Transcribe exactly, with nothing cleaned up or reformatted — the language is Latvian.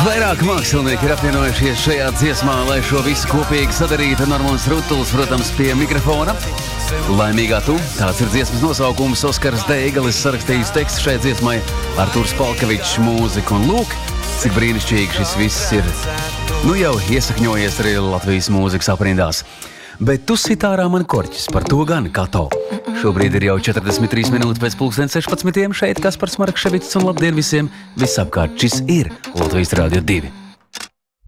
Vairāk mākslinieki ir apvienojušies šajā dziesmā, lai šo visu kopīgi sadarītu. Normāls Rutuls, protams, pie mikrofona. Laimīgā tu, tāds ir dziesmas nosaukums. Oskars Deigalis sarakstījis tekstu šai dziesmai, Artūrs Palkevičs mūziku. Un lūk, cik brīnišķīgi šis viss ir. Nu jau iesakņojies arī Latvijas mūzikas aprindās. Bet tu sit ārā man korķis, par to gan, Kato. Šobrīd ir jau četrdesmit trīs minūtes pēc pulksten sešpadsmitiem. Šeit Kaspars Markševics un labdien visiem visapkārt. Šis ir Latvijas Rādio divi.